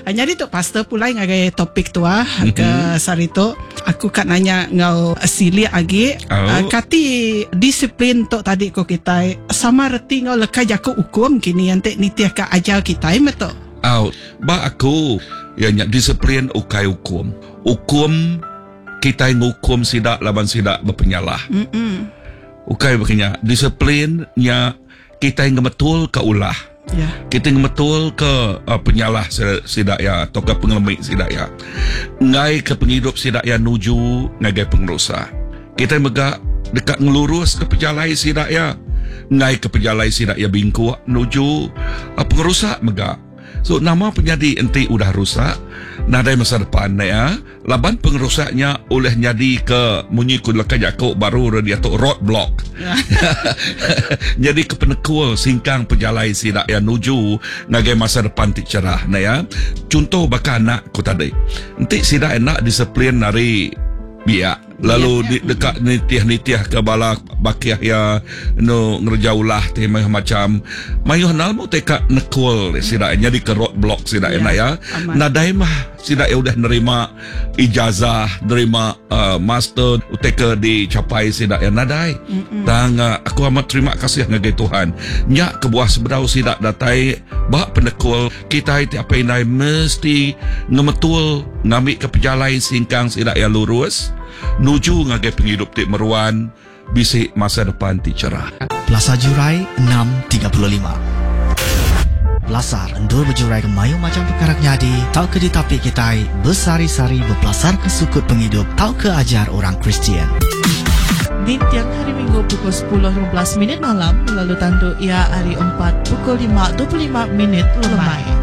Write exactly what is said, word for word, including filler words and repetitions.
Jadi tu pastor pula ngagai topik tu ah mm-hmm. ke sarito. Aku kat nanya ngau asili agi. Oh. Uh, kati disiplin tu tadi ko kita sama reti ngau lekai jaku hukum kini ante nitiah ka ajar kita meto. Out. Ba aku ya nyak disiplin ukai hukum. Hukum kita ngukum sidak laban sidak berpenyalah. Mm-mm. Ukai berkenya disiplinnya kita yang betul ke ulah. Yeah. Kita yang betul ke uh, penyalah sidak ya atau ke pengelemik sidak ya. Ngai ke penghidup sidak ya nuju ngagai pengerusak. Kita yang megak dekat ngelurus ke pejalai sidak ya. Ngai ke pejalai sidak ya bingku nuju uh, pengerusak megak. So nama penyadi enti udah rusak. Nadai masa depan ya. Laban pengerusaknya oleh nyadi ke munyi kulaka jakuk baru dia tu roadblock. Jadi ke penekul singkang pejalai sidak ya nuju ngagai masa depan ti cerah na ya. Contoh baka anak ku tadi. Enti sidak enak disiplin nari biak. Lalu di, dekat nitiah-nitiah ke bala bakiah ya no ngerjaulah teh macam mayuh nalmu teka nekul sidak jadi ke roadblock sidak ya, ya. Nadai mah sidak ya udah nerima ijazah nerima uh, master teka dicapai sidak ya nadai. Tang uh, aku amat terima kasih ngagai Tuhan nyak ke buah seberau sidak datai bak penekul kita itu apa inai mesti ngemetul ngambil ke pejalai singkang sidak ya lurus nuju ngagai penghidup ti meruan bisik masa depan ti cerah. Plaza Jurai enam tiga puluh lima. Belasar endur berjurai ke mayu macam perkara nyadi tau ke ditapi kita bersari-sari berpelasar ke sukut penghidup tau ke ajar orang Kristian. Di tiang hari Minggu pukul sepuluh lima belas minit malam lalu tandu ia hari empat pukul lima dua puluh lima minit lemai.